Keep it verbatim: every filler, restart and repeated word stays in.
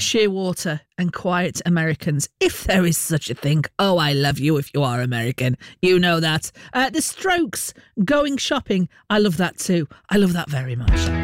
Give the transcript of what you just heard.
Shearwater and Quiet Americans, if there is such a thing. Oh, I love you if you are American. You know that. Uh, the Strokes, Going Shopping. I love that too. I love that very much.